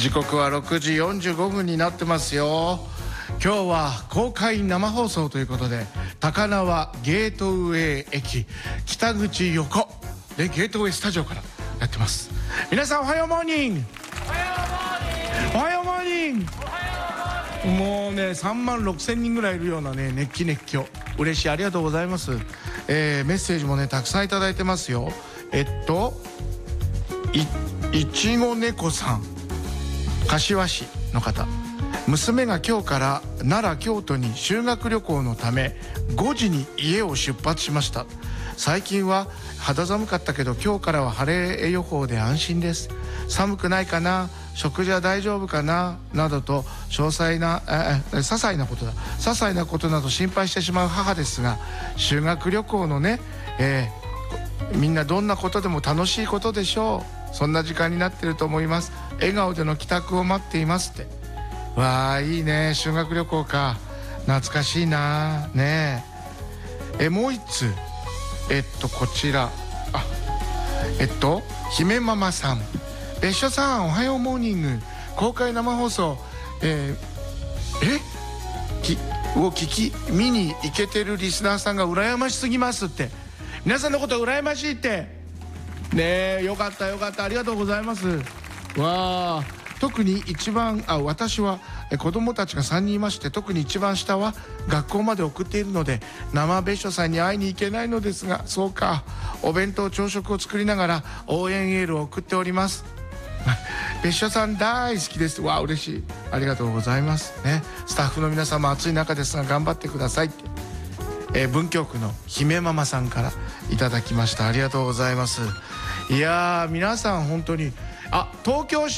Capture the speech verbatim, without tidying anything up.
時刻はろくじよんじゅうごふんになってますよ。今日は公開生放送ということで、高輪ゲートウェイ駅北口横でゲートウェイスタジオからやってます。皆さんおはようモーニング、おはようモーニング。もうねさんまんろくせんにんぐらいいるようなね熱気熱狂、嬉しい、ありがとうございます。えー、メッセージもねたくさんいただいてますよ。えっといいちご猫さん、柏市の方。娘が今日から奈良京都に修学旅行のためごじに家を出発しました。最近は肌寒かったけど今日からは晴れ予報で安心です。寒くないかな、食事は大丈夫かななどと詳細なえ些細なことだ些細なことなど心配してしまう母ですが、修学旅行のね、えー、みんなどんなことでも楽しいことでしょう。そんな時間になってると思います。笑顔での帰宅を待っていますって。わあいいね、修学旅行か、懐かしいなねえ。えもう一通、えっとこちら、あえっと姫ママさん、別所さんおはようモーニング、公開生放送、えー、えきを聞き見に行けてるリスナーさんが羨ましすぎますって。皆さんのこと羨ましいってねえ、よかったよかった、ありがとうございます。わあ、特に一番あ私はえ子供たちがさんにんいまして、特に一番下は学校まで送っているので生別所さんに会いに行けないのですが、そうか、お弁当朝食を作りながら応援エールを送っております別所さん大好きです。わあ嬉しい、ありがとうございますね。スタッフの皆様暑い中ですが頑張ってくださいって、えー、文京区の姫ママさんからいただきました。ありがとうございます。いやー皆さん本当に、あ東京